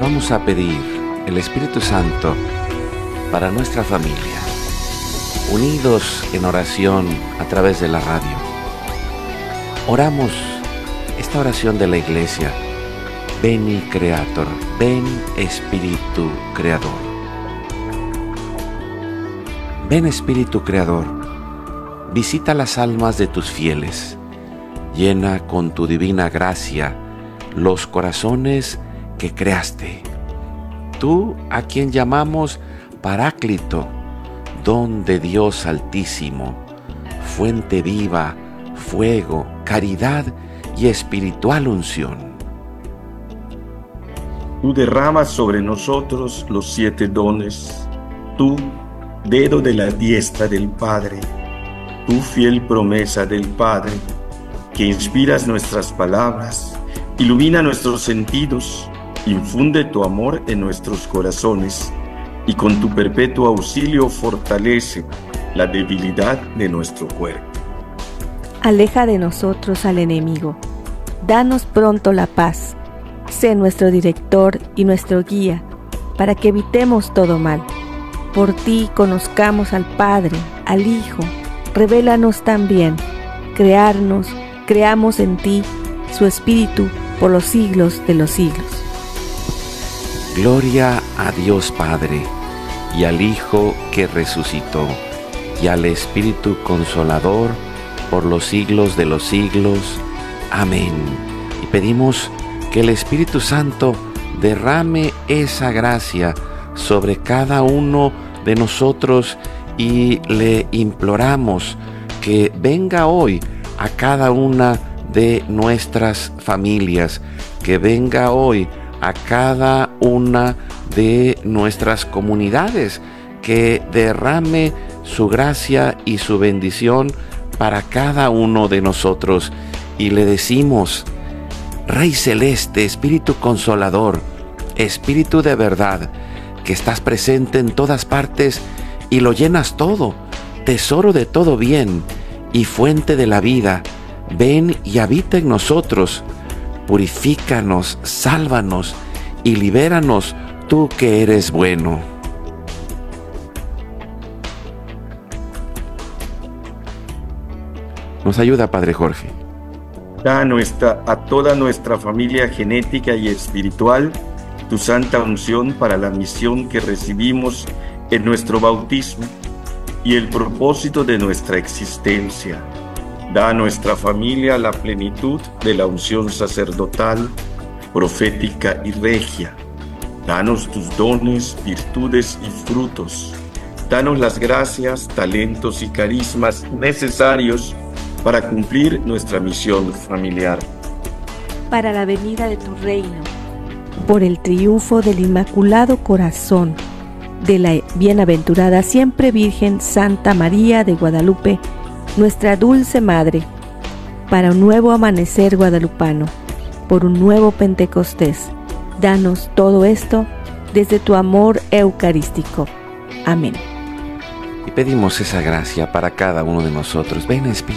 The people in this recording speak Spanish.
vamos a pedir el Espíritu Santo para nuestra familia, unidos en oración a través de la radio. Oramos esta oración de la Iglesia: Veni Creator, ven Espíritu Creador. Ven Espíritu Creador, visita las almas de tus fieles, llena con tu divina gracia los corazones que creaste. Tú, a quien llamamos Paráclito, don de Dios Altísimo, fuente viva, fuego, caridad y espiritual unción. Tú derramas sobre nosotros los 7 dones, tú, dedo de la diestra del Padre, tú, fiel promesa del Padre, que inspiras nuestras palabras, ilumina nuestros sentidos, infunde tu amor en nuestros corazones y con tu perpetuo auxilio fortalece la debilidad de nuestro cuerpo. Aleja de nosotros al enemigo, danos pronto la paz, sé nuestro director y nuestro guía, para que evitemos todo mal. Por ti conozcamos al Padre, al Hijo, revélanos también, creamos en ti su Espíritu por los siglos de los siglos. Gloria a Dios Padre, y al Hijo que resucitó, y al Espíritu Consolador, por los siglos de los siglos. Amén. Y pedimos que el Espíritu Santo derrame esa gracia sobre cada uno de nosotros y le imploramos que venga hoy a cada una de nuestras familias, que venga hoy a cada una de nuestras comunidades, que derrame su gracia y su bendición para cada uno de nosotros. Y le decimos: Rey Celeste, Espíritu Consolador, Espíritu de verdad, que estás presente en todas partes y lo llenas todo, tesoro de todo bien y fuente de la vida, ven y habita en nosotros, purifícanos, sálvanos y libéranos, tú que eres bueno. Nos ayuda, Padre Jorge. Da a toda nuestra familia genética y espiritual tu santa unción para la misión que recibimos en nuestro bautismo y el propósito de nuestra existencia. Da a nuestra familia la plenitud de la unción sacerdotal, profética y regia. Danos tus dones, virtudes y frutos. Danos las gracias, talentos y carismas necesarios para cumplir nuestra misión familiar. Para la venida de tu reino, por el triunfo del Inmaculado Corazón de la bienaventurada siempre Virgen Santa María de Guadalupe, nuestra dulce Madre, para un nuevo amanecer guadalupano, por un nuevo Pentecostés. Danos todo esto desde tu amor eucarístico. Amén. Y pedimos esa gracia para cada uno de nosotros. Ven, Espíritu